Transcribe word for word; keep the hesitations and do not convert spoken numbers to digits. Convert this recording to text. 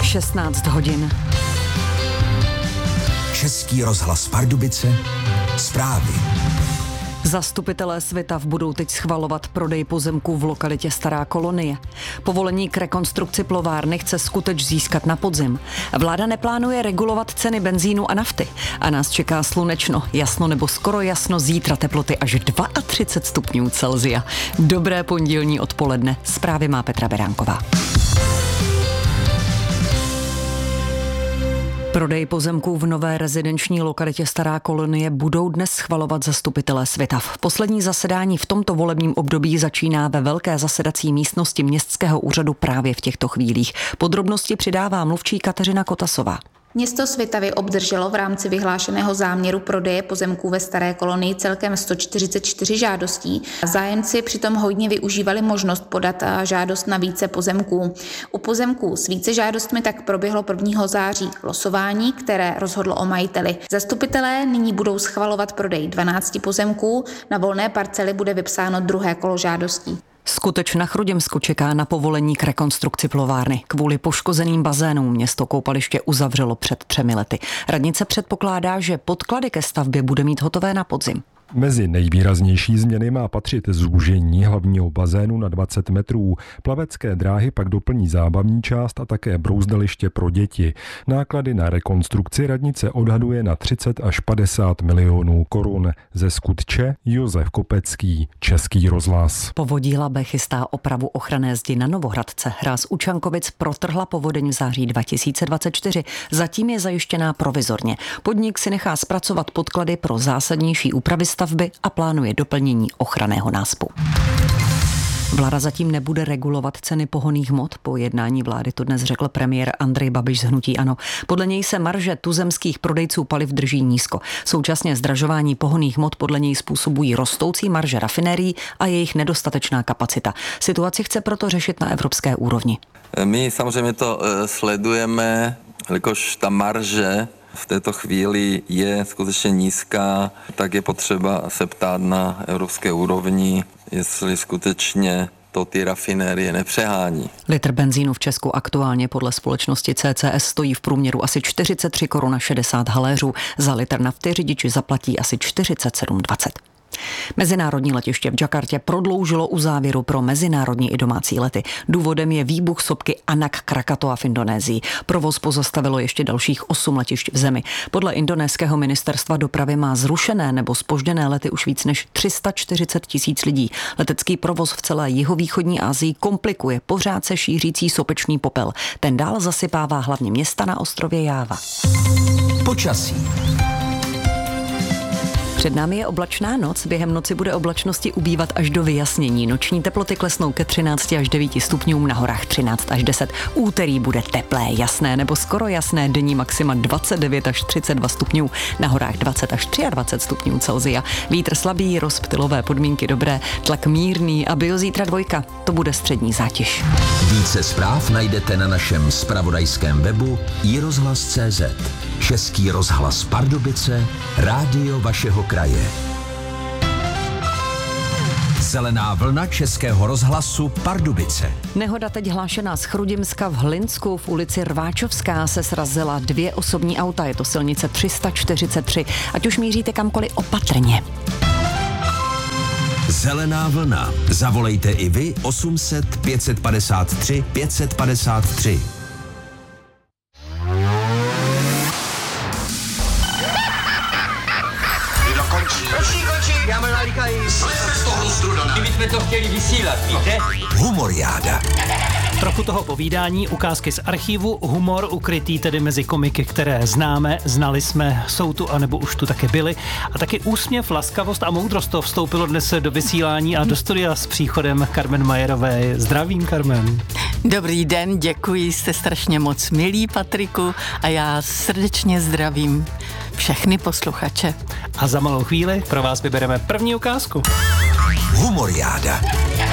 šestnáct hodin. Český rozhlas Pardubice, zprávy. Zastupitelé Svitav budou teď schvalovat prodej pozemků v lokalitě Stará Kolonie. Povolení k rekonstrukci plovárny chce skuteč získat na podzim. Vláda neplánuje regulovat ceny benzínu a nafty. A nás čeká slunečno, jasno nebo skoro jasno, zítra teploty až třicet dva stupňů Celsia. Dobré pondělní odpoledne. Zprávy má Petra Beránková. Prodej pozemků v nové rezidenční lokalitě Stará Kolonie budou dnes schvalovat zastupitelé Svitav. Poslední zasedání v tomto volebním období začíná ve velké zasedací místnosti městského úřadu právě v těchto chvílích. Podrobnosti přidává mluvčí Kateřina Kotasová. Město Svitavy obdrželo v rámci vyhlášeného záměru prodeje pozemků ve Staré Kolonii celkem sto čtyřicet čtyři žádostí. Zájemci přitom hodně využívali možnost podat žádost na více pozemků. U pozemků s více žádostmi tak proběhlo prvního září losování, které rozhodlo o majiteli. Zastupitelé nyní budou schvalovat prodej dvanácti pozemků, na volné parcely bude vypsáno druhé kolo žádostí. Skuteč na Chruděmsku čeká na povolení k rekonstrukci plovárny. Kvůli poškozeným bazénům město koupaliště uzavřelo před třemi lety. Radnice předpokládá, že podklady ke stavbě bude mít hotové na podzim. Mezi nejvýraznější změny má patřit zúžení hlavního bazénu na dvacet metrů. Plavecké dráhy pak doplní zábavní část a také brouzdaliště pro děti. Náklady na rekonstrukci radnice odhaduje na třicet až padesát milionů korun. Ze Skutče Josef Kopecký, Český rozhlas. Povodí Labe chystá opravu ochranné zdi na Novohradce. Hráz u Čankovic protrhla povodeň v září dva tisíce dvacet čtyři. Zatím je zajištěná provizorně. Podnik si nechá zpracovat podklady pro zásadnější úpravy stavby a plánuje doplnění ochranného náspu. Vláda zatím nebude regulovat ceny pohonných hmot. Po jednání vlády to dnes řekl premiér Andrej Babiš z hnutí ANO. Podle něj se marže tuzemských prodejců paliv drží nízko. Současně zdražování pohonných hmot podle něj způsobují rostoucí marže rafinérií a jejich nedostatečná kapacita. Situaci chce proto řešit na evropské úrovni. My samozřejmě to sledujeme, jelikož ta marže v této chvíli je skutečně nízká, tak je potřeba se ptát na evropské úrovni, jestli skutečně to ty rafinérie nepřehání. Litr benzínu v Česku aktuálně podle společnosti C C S stojí v průměru asi čtyřicet tři korun a šedesát haléřů. Za litr nafty řidiči zaplatí asi čtyřicet sedm dvacet. Mezinárodní letiště v Jakartě prodloužilo uzávěru pro mezinárodní i domácí lety. Důvodem je výbuch sopky Anak Krakatoa v Indonésii. Provoz pozastavilo ještě dalších osm letišť v zemi. Podle indonéského ministerstva dopravy má zrušené nebo zpožděné lety už víc než tři sta čtyřicet tisíc lidí. Letecký provoz v celé jihovýchodní Asii komplikuje pořád se šířící sopečný popel. Ten dál zasypává hlavně města na ostrově Jáva. Počasí. Před námi je oblačná noc, během noci bude oblačnosti ubývat až do vyjasnění. Noční teploty klesnou ke třinácti až devíti stupňům, na horách třináct až deset. Úterý bude teplé, jasné nebo skoro jasné, denní maxima dvacet devět až třicet dva stupňů, na horách dvacet až dvacet tři stupňů Celsia. Vítr slabý, rozptylové podmínky dobré, tlak mírný a biozítra dvojka, to bude střední zátěž. Více zpráv najdete na našem zpravodajském webu i rozhlas tečka cé zet. Český rozhlas Pardubice, rádio vašeho kraje. Zelená vlna Českého rozhlasu Pardubice. Nehoda teď hlášená z Chruděmska v Hlinsku v ulici Rváčovská se srazila dvě osobní auta, je to silnice tři sta čtyřicet tři. Ať už míříte kamkoliv, opatrně. Zelená vlna. Zavolejte i vy osm set pět set padesát tři pět set padesát tři. Končí, končí, já mám nalíkají. Slejte z toho strudana. My jsme to chtěli vysílat, víte? Humoriáda. Trochu toho povídání, ukázky z archivu, humor ukrytý tedy mezi komiky, které známe, znali jsme, jsou tu anebo už tu také byli. A taky úsměv, laskavost a moudrost to vstoupilo dnes do vysílání a do studia s příchodem Carmen Majerové. Zdravím, Carmen. Dobrý den, děkuji, jste strašně moc milý, Patriku, a já srdečně zdravím všechny posluchače. A za malou chvíli pro vás vybereme první ukázku. Humoriáda.